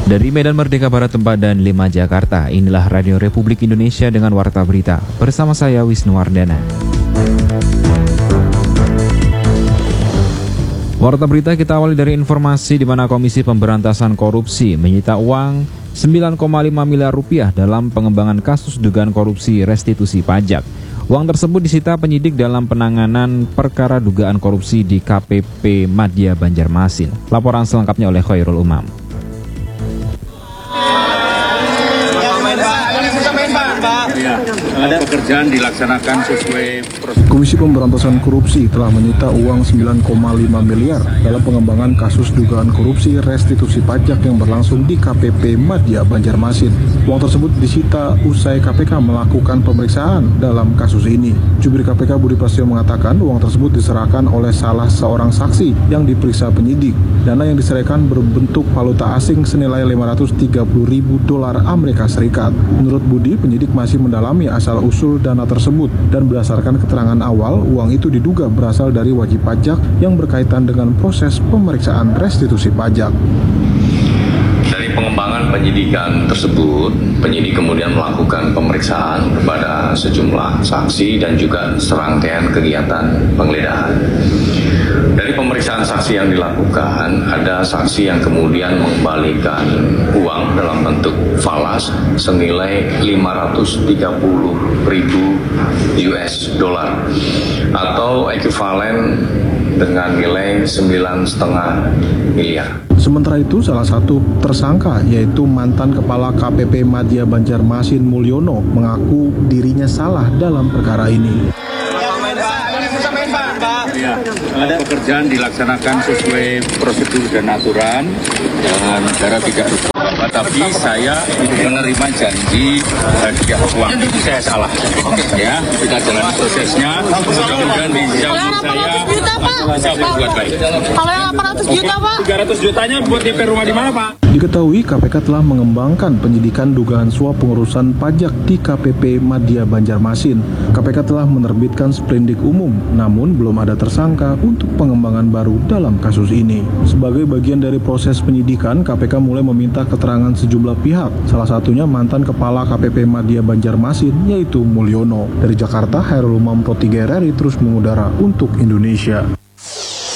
Dari Medan Merdeka Barat Tempat dan 5 Jakarta, inilah Radio Republik Indonesia dengan Warta Berita. Bersama saya Wisnu Wardana. Warta Berita kita awali dari informasi di mana Komisi Pemberantasan Korupsi menyita uang 9,5 miliar rupiah dalam pengembangan kasus dugaan korupsi restitusi pajak. Uang tersebut disita penyidik dalam penanganan perkara dugaan korupsi di KPP Madya Banjarmasin. Laporan selengkapnya oleh Khairul Umam. Pekerjaan dilaksanakan sesuai prosedur. Komisi Pemberantasan Korupsi telah menyita uang 9,5 miliar dalam pengembangan kasus dugaan korupsi restitusi pajak yang berlangsung di KPP Madya Banjarmasin. Uang tersebut disita usai KPK melakukan pemeriksaan dalam kasus ini. Jubir KPK Budi Prasetyo mengatakan uang tersebut diserahkan oleh salah seorang saksi yang diperiksa penyidik. Dana yang diserahkan berbentuk valuta asing senilai 530 ribu dolar Amerika Serikat. Menurut Budi, penyidik masih mendalami asal-usul dana tersebut dan berdasarkan keterangan awal, uang itu diduga berasal dari wajib pajak yang berkaitan dengan proses pemeriksaan restitusi pajak. Dari pengembangan penyidikan tersebut, penyidik kemudian melakukan pemeriksaan kepada sejumlah saksi dan juga serangkaian kegiatan penggeledahan. Dari pemeriksaan saksi yang dilakukan, ada saksi yang kemudian mengembalikan uang dalam bentuk falas senilai 530 ribu US dollar atau ekuivalen dengan nilai 9,5 miliar. Sementara itu, salah satu tersangka yaitu mantan Kepala KPP Madya Banjarmasin Mulyono mengaku dirinya salah dalam perkara ini. Pekerjaan dilaksanakan sesuai prosedur dan aturan dan negara tidak tapi saya menerima janji hadiah uang itu saya salah ya, kita jalan prosesnya, mudah-mudahan bisa saya berbuat baik. Kalau yang 800 juta Pak? 300 jutanya buat DP rumah di mana Pak? Diketahui KPK telah mengembangkan penyidikan dugaan suap pengurusan pajak di KPP Madya Banjarmasin. KPK telah menerbitkan sprindik umum, namun belum ada tersangka untuk pengembangan baru dalam kasus ini. Sebagai bagian dari proses penyidikan, KPK mulai meminta keterangan sejumlah pihak, salah satunya mantan Kepala KPP Madya Banjarmasin, yaitu Mulyono. Dari Jakarta, Khairul Umam Pro 3 RRI terus mengudara untuk Indonesia.